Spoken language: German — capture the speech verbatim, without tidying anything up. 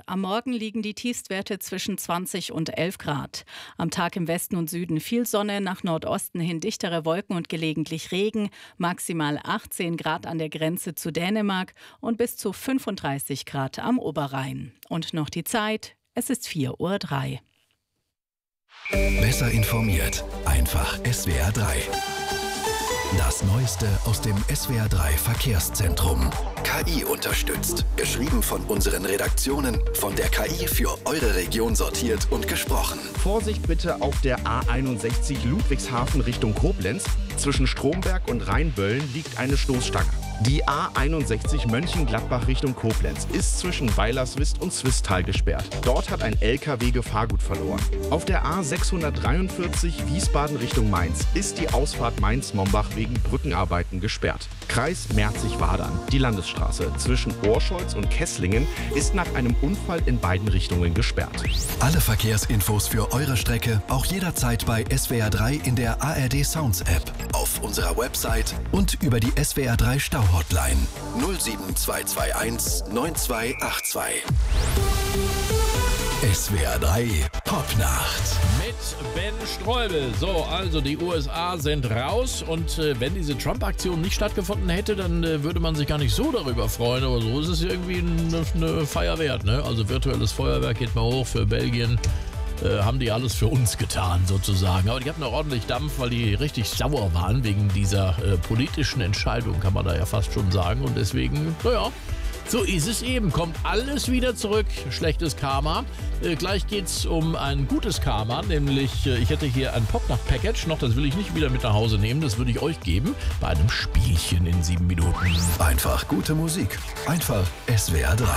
Am Morgen liegen die Tiefstwerte zwischen zwanzig und elf Grad. Am Tag im Westen und Süden viel Sonne, nach Nordosten hin dichtere Wolken und gelegentlich Regen. Maximal achtzehn Grad an der Grenze zu Dänemark und bis zu fünfunddreißig Grad am Oberrhein. Und noch die Zeit, es ist vier Uhr drei. Besser informiert, einfach S W R drei. Das Neueste aus dem S W R drei Verkehrszentrum. K I unterstützt. Geschrieben von unseren Redaktionen, von der K I für eure Region sortiert und gesprochen. Vorsicht bitte auf der A einundsechzig Ludwigshafen Richtung Koblenz. Zwischen Stromberg und Rheinböllen liegt eine Stoßstange. Die A einundsechzig Mönchengladbach Richtung Koblenz ist zwischen Weilerswist und Swisttal gesperrt. Dort hat ein L K W Gefahrgut verloren. Auf der A sechshundertdreiundvierzig Wiesbaden Richtung Mainz ist die Ausfahrt Mainz-Mombach wegen Brückenarbeiten gesperrt. Kreis Merzig-Wadern. Die Landesstraße zwischen Orscholz und Kesslingen ist nach einem Unfall in beiden Richtungen gesperrt. Alle Verkehrsinfos für eure Strecke auch jederzeit bei S W R drei in der A R D Sounds App, auf unserer Website und über die S W R drei Stau-Hotline null sieben zwei zwei eins neun zwei acht zwei. S W R drei Popnacht. Mit Ben Ströbel. So, also die U S A sind raus und äh, wenn diese Trump-Aktion nicht stattgefunden hätte, dann äh, würde man sich gar nicht so darüber freuen, aber so ist es irgendwie eine, eine Feier wert, ne? Also virtuelles Feuerwerk geht mal hoch für Belgien. Äh, haben die alles für uns getan, sozusagen. Aber die hatten auch ordentlich Dampf, weil die richtig sauer waren wegen dieser äh, politischen Entscheidung, kann man da ja fast schon sagen. Und deswegen, naja, so ist es eben. Kommt alles wieder zurück. Schlechtes Karma. Äh, gleich geht's um ein gutes Karma, nämlich äh, ich hätte hier ein Popnacht-Package noch, das will ich nicht wieder mit nach Hause nehmen, das würde ich euch geben bei einem Spielchen in sieben Minuten. Einfach gute Musik. Einfach S W R drei.